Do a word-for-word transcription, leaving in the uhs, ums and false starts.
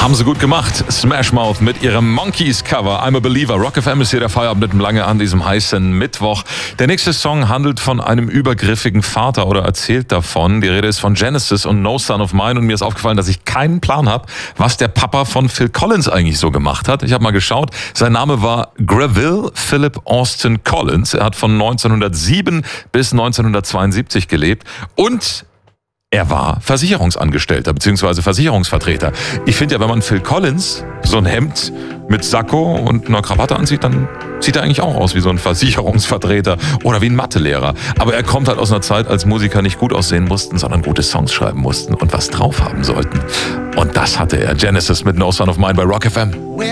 Haben sie gut gemacht. Smash Mouth mit ihrem Monkeys-Cover I'm a Believer. Rock F M ist hier der Feierabend mit dem Lange an diesem heißen Mittwoch. Der nächste Song handelt von einem übergriffigen Vater oder erzählt davon. Die Rede ist von Genesis und No Son of Mine. Und mir ist aufgefallen, dass ich keinen Plan habe, was der Papa von Phil Collins eigentlich so gemacht hat. Ich habe mal geschaut. Sein Name war Greville Philip Austin Collins. Er hat von neunzehnhundertsieben bis neunzehnhundertzweiundsiebzig gelebt. Und er war Versicherungsangestellter bzw. Versicherungsvertreter. Ich finde ja, wenn man Phil Collins so ein Hemd mit Sakko und einer Krawatte ansieht, dann sieht er eigentlich auch aus wie so ein Versicherungsvertreter oder wie ein Mathelehrer. Aber er kommt halt aus einer Zeit, als Musiker nicht gut aussehen mussten, sondern gute Songs schreiben mussten und was drauf haben sollten. Und das hatte er. Genesis mit No Son of Mine bei Rock F M.